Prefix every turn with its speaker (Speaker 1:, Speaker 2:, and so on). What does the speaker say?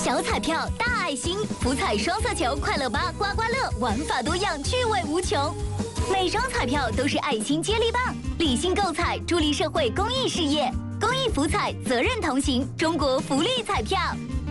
Speaker 1: 小彩票大爱心，福彩双色球、快乐八、刮刮乐，玩法多样，趣味无穷。每张彩票都是爱心接力棒，理性购彩，助力社会公益事业。公益福彩，责任同行，中国福利彩票。